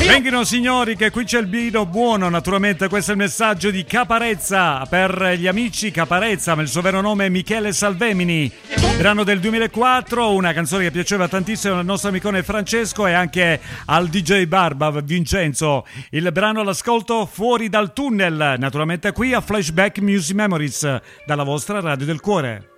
Venghino signori che qui c'è il vino buono, naturalmente questo è il messaggio di Caparezza per gli amici Caparezza, ma il suo vero nome è Michele Salvemini. Brano del 2004, una canzone che piaceva tantissimo al nostro amicone Francesco e anche al DJ Barba Vincenzo. Il brano all'ascolto Fuori dal tunnel, naturalmente qui a Flashback Music Memories dalla vostra Radio del Cuore.